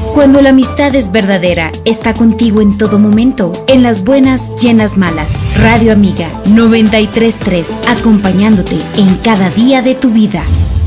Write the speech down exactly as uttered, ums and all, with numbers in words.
Cuando la amistad es verdadera, está contigo en todo momento, en las buenas y en las malas. Radio Amiga noventa y tres punto tres, acompañándote en cada día de tu vida.